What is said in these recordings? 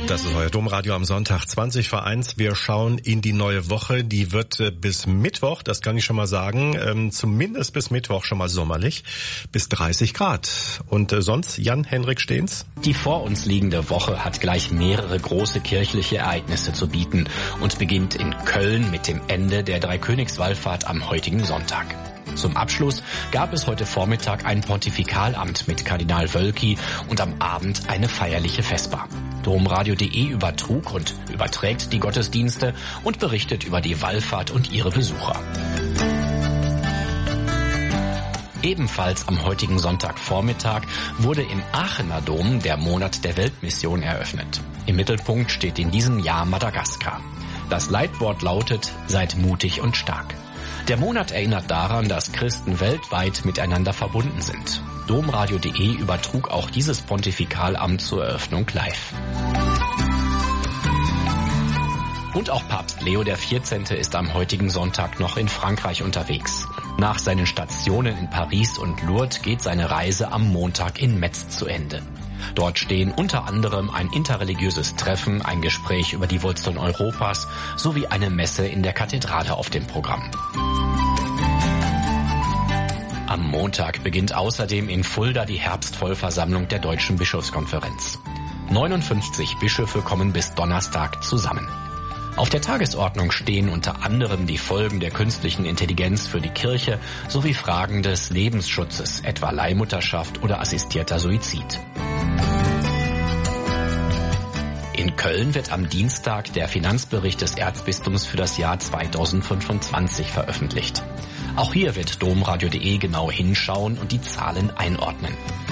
Das ist euer Domradio am Sonntag 20:01. Wir schauen in die neue Woche. Die wird bis Mittwoch, das kann ich schon mal sagen, zumindest bis Mittwoch schon mal sommerlich, bis 30 Grad. Und sonst, Jan-Henrik Stehns? Die vor uns liegende Woche hat gleich mehrere große kirchliche Ereignisse zu bieten und beginnt in Köln mit dem Ende der Dreikönigswallfahrt am heutigen Sonntag. Zum Abschluss gab es heute Vormittag ein Pontifikalamt mit Kardinal Wölki und am Abend eine feierliche Vesper. Domradio.de übertrug und überträgt die Gottesdienste und berichtet über die Wallfahrt und ihre Besucher. Ebenfalls am heutigen Sonntagvormittag wurde im Aachener Dom der Monat der Weltmission eröffnet. Im Mittelpunkt steht in diesem Jahr Madagaskar. Das Leitwort lautet: Seid mutig und stark. Der Monat erinnert daran, dass Christen weltweit miteinander verbunden sind. Domradio.de übertrug auch dieses Pontifikalamt zur Eröffnung live. Und auch Papst Leo XIV. Ist am heutigen Sonntag noch in Frankreich unterwegs. Nach seinen Stationen in Paris und Lourdes geht seine Reise am Montag in Metz zu Ende. Dort stehen unter anderem ein interreligiöses Treffen, ein Gespräch über die Wurzeln Europas sowie eine Messe in der Kathedrale auf dem Programm. Am Montag beginnt außerdem in Fulda die Herbstvollversammlung der Deutschen Bischofskonferenz. 59 Bischöfe kommen bis Donnerstag zusammen. Auf der Tagesordnung stehen unter anderem die Folgen der künstlichen Intelligenz für die Kirche sowie Fragen des Lebensschutzes, etwa Leihmutterschaft oder assistierter Suizid. In Köln wird am Dienstag der Finanzbericht des Erzbistums für das Jahr 2025 veröffentlicht. Auch hier wird domradio.de genau hinschauen und die Zahlen einordnen.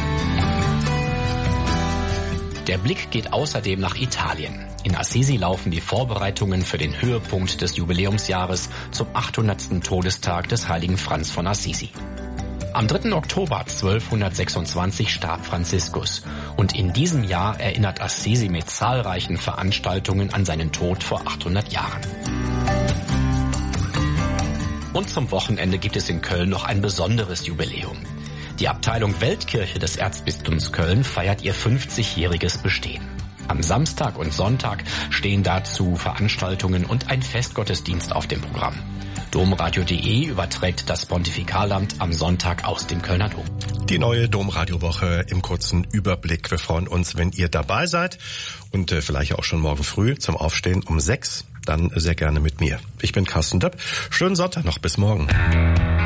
Der Blick geht außerdem nach Italien. In Assisi laufen die Vorbereitungen für den Höhepunkt des Jubiläumsjahres zum 800. Todestag des heiligen Franz von Assisi. Am 3. Oktober 1226 starb Franziskus und in diesem Jahr erinnert Assisi mit zahlreichen Veranstaltungen an seinen Tod vor 800 Jahren. Und zum Wochenende gibt es in Köln noch ein besonderes Jubiläum. Die Abteilung Weltkirche des Erzbistums Köln feiert ihr 50-jähriges Bestehen. Am Samstag und Sonntag stehen dazu Veranstaltungen und ein Festgottesdienst auf dem Programm. Domradio.de überträgt das Pontifikalamt am Sonntag aus dem Kölner Dom. Die neue Domradiowoche im kurzen Überblick. Wir freuen uns, wenn ihr dabei seid und vielleicht auch schon morgen früh zum Aufstehen um 6. Dann sehr gerne mit mir. Ich bin Carsten Döpp. Schönen Sonntag noch. Bis morgen.